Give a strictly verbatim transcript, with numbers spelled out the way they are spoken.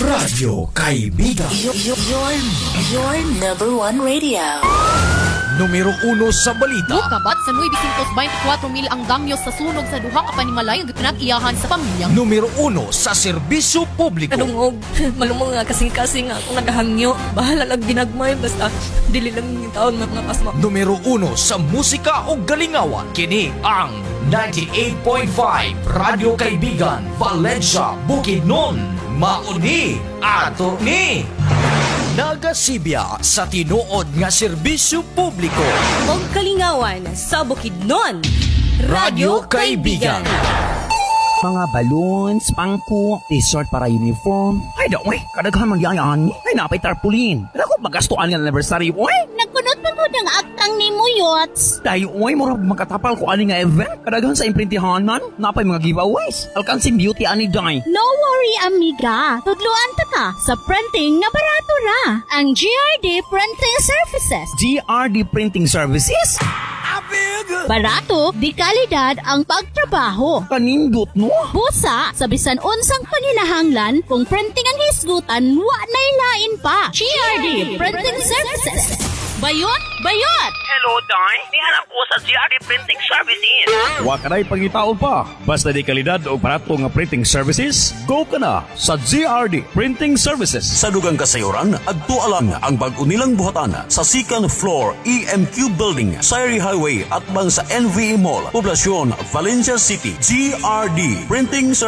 Radyo Kaibigan. Your, your, your, your number one radio. Numero uno sa balita. Kabat sa nueve twenty-four mil ang damyo sa sunog sa duha ka panimalay nga pinag-iyahan sa pamilya. Numero uno sa serbisyo publiko. Kalungog, malumong nga kasing-kasing nga akong nagahangyo. Bahala lang ginagmay, basta dili lang yung taon mga pasma. Numero uno sa musika o galingawan. Kini ang ninety-eight point five Radyo Kaibigan, Valencia, Bukidnon. Mauni ato ni nagasibya sa tinuod nga serbisyo publiko. Og kalingawan sa Bukidnon. Radyo Kaibigan. Mga balloons, pangko, t-shirt para uniform. Ay, daw, eh, kadaghan magyayaan. Ay, napay tarpaulin. Kaya ko magastuan ng anniversary, oy. Nagkunot pa ko ng aktang ni mo, Yots. Dahil, oy, mura makatapal ko ani nga event. Kadaghan sa imprintihanan, napay mga giveaways. Alkansing beauty ani day. No worry, amiga. Tudluan ta ka sa printing nga barato ra. Ang G R D Printing Services. G R D Printing Services? Barato, di kalidad ang pagtrabaho. Kanindot, no? Busa, sa bisan unsang paninahanglan, kung printing ang hisgutan, wa na'y lain pa. G R D Printing Services. Bayot, bayot! Hello, Day. Nihanap ko sa G R D Printing Services. Wa ka na'y pangitaon pa. Basta di kalidad o barato nga printing services, go ka na sa G R D Printing Services. Sa dugang kasayuran, agtualang ang bag-o nilang buhatan sa second floor E M Q Building, Sayri Highway at bang sa N V E Mall, Poblasyon, Valencia City. G R D Printing Services.